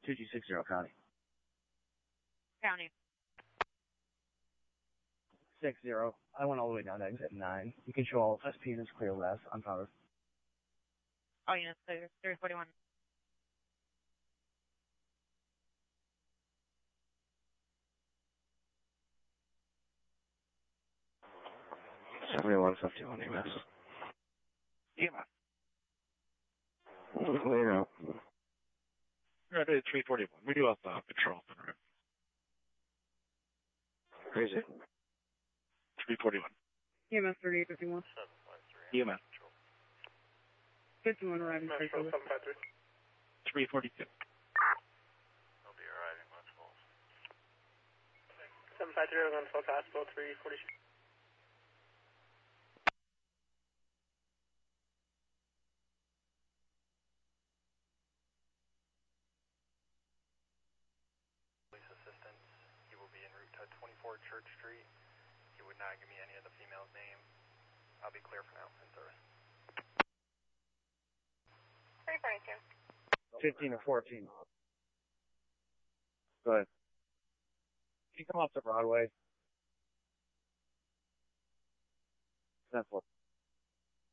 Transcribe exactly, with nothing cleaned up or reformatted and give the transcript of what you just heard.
two two six zero County. County. Six zero. I went all the way down to exit nine. You control S P units clear west on power. All units clear. three forty-one. seventy-one fifty-one E M S. E M S. Wait out. Right, it's three forty-one. We do have uh, patrol on the road. Crazy. three forty-one. E M S thirty-eight fifty-one. E M S. fifty-one arriving. three forty-two. I'll be arriving, much calls. seven five zero on Folk Hospital, three forty-two. Police assistance. He will be en route to twenty-four Church Street. He would not give me any of the female's name. I'll be clear for now, in service. three forty-two. fifteen or fourteen. Go ahead. Can you come off to Broadway? ten four.